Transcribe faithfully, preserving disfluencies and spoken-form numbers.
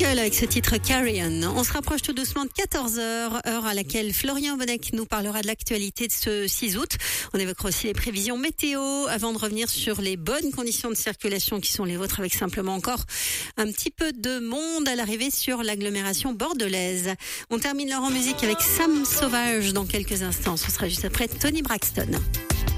Michael avec ce titre Carry On. On se rapproche tout doucement de quatorze heures, heure à laquelle Florian Bonnec nous parlera de l'actualité de ce six août. On évoquera aussi les prévisions météo avant de revenir sur les bonnes conditions de circulation qui sont les vôtres, avec simplement encore un petit peu de monde à l'arrivée sur l'agglomération bordelaise. On termine l'heure en musique avec Sam Sauvage dans quelques instants. Ce sera juste après Tony Braxton.